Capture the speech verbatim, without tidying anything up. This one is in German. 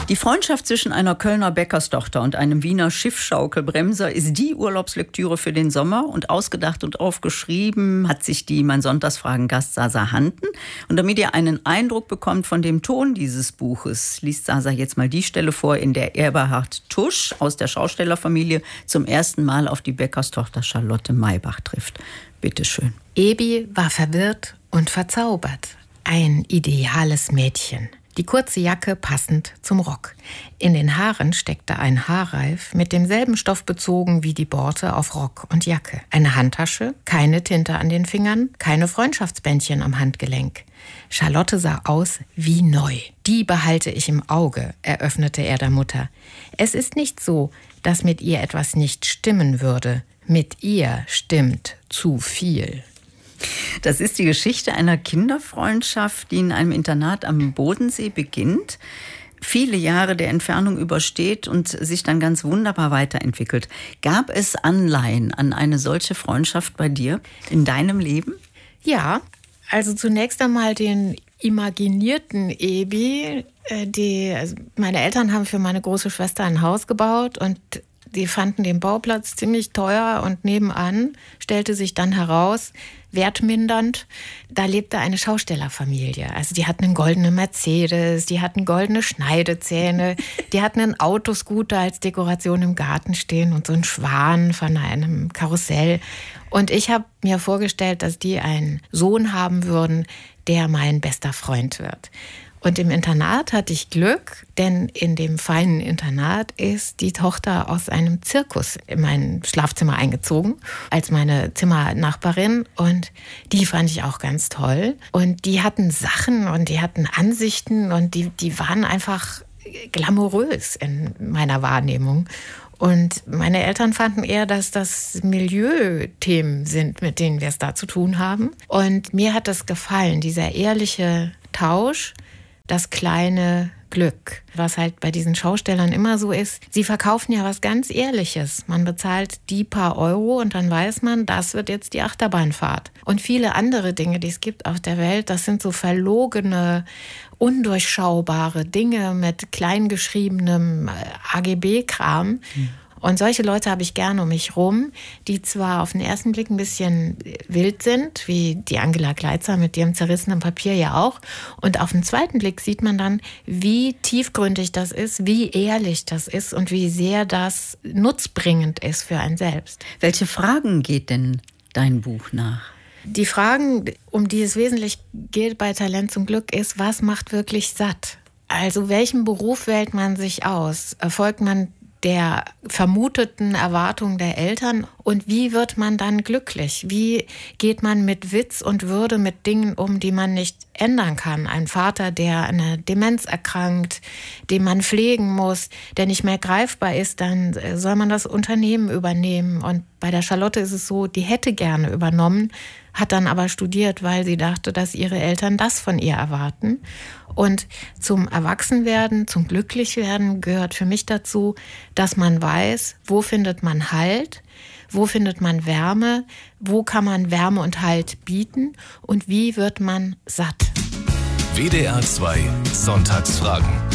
Die Freundschaft zwischen einer Kölner Bäckerstochter und einem Wiener Schiffschaukelbremser ist die Urlaubslektüre für den Sommer, und ausgedacht und aufgeschrieben hat sich die Mein Sonntagsfragen-Gast Sasa Hanten. Und damit ihr einen Eindruck bekommt von dem Ton dieses Buches, liest Sasa jetzt mal die Stelle vor, in der Eberhard Tusch aus der Schaustellerfamilie zum ersten Mal auf die Bäckerstochter Charlotte Maybach trifft. Bitte schön. Ebi war verwirrt und verzaubert. Ein ideales Mädchen. Die kurze Jacke passend zum Rock. In den Haaren steckte ein Haarreif mit demselben Stoff bezogen wie die Borte auf Rock und Jacke. Eine Handtasche, keine Tinte an den Fingern, keine Freundschaftsbändchen am Handgelenk. Charlotte sah aus wie neu. Die behalte ich im Auge, eröffnete er der Mutter. Es ist nicht so, dass mit ihr etwas nicht stimmen würde. Mit ihr stimmt zu viel. Das ist die Geschichte einer Kinderfreundschaft, die in einem Internat am Bodensee beginnt, viele Jahre der Entfernung übersteht und sich dann ganz wunderbar weiterentwickelt. Gab es Anleihen an eine solche Freundschaft bei dir in deinem Leben? Ja, also zunächst einmal den imaginierten Ebi. Die, also meine Eltern haben für meine große Schwester ein Haus gebaut und die fanden den Bauplatz ziemlich teuer, und nebenan stellte sich dann heraus, wertmindernd, da lebte eine Schaustellerfamilie. Also die hatten einen goldenen Mercedes, die hatten goldene Schneidezähne, die hatten einen Autoscooter als Dekoration im Garten stehen und so einen Schwan von einem Karussell. Und ich habe mir vorgestellt, dass die einen Sohn haben würden, der mein bester Freund wird. Und im Internat hatte ich Glück, denn in dem feinen Internat ist die Tochter aus einem Zirkus in mein Schlafzimmer eingezogen, als meine Zimmernachbarin. Und die fand ich auch ganz toll. Und die hatten Sachen und die hatten Ansichten und die, die waren einfach glamourös in meiner Wahrnehmung. Und meine Eltern fanden eher, dass das Milieuthemen sind, mit denen wir es da zu tun haben. Und mir hat das gefallen, dieser ehrliche Tausch. Das kleine Glück, was halt bei diesen Schaustellern immer so ist. Sie verkaufen ja was ganz Ehrliches. Man bezahlt die paar Euro und dann weiß man, das wird jetzt die Achterbahnfahrt. Und viele andere Dinge, die es gibt auf der Welt, das sind so verlogene, undurchschaubare Dinge mit kleingeschriebenem A G B-Kram. Mhm. Und solche Leute habe ich gerne um mich rum, die zwar auf den ersten Blick ein bisschen wild sind, wie die Angela Gleitzer mit ihrem zerrissenen Papier ja auch. Und auf den zweiten Blick sieht man dann, wie tiefgründig das ist, wie ehrlich das ist und wie sehr das nutzbringend ist für einen selbst. Welche Fragen geht denn dein Buch nach? Die Fragen, um die es wesentlich geht bei Talent zum Glück, ist, was macht wirklich satt? Also welchen Beruf wählt man sich aus? Erfolgt man der vermuteten Erwartungen der Eltern, und wie wird man dann glücklich? Wie geht man mit Witz und Würde mit Dingen um, die man nicht ändern kann? Ein Vater, der an einer Demenz erkrankt, den man pflegen muss, der nicht mehr greifbar ist, dann soll man das Unternehmen übernehmen. Und bei der Charlotte ist es so, die hätte gerne übernommen, hat dann aber studiert, weil sie dachte, dass ihre Eltern das von ihr erwarten. Und zum Erwachsenwerden, zum Glücklichwerden gehört für mich dazu, dass man weiß, wo findet man Halt, wo findet man Wärme, wo kann man Wärme und Halt bieten und wie wird man satt. W D R zwei Sonntagsfragen.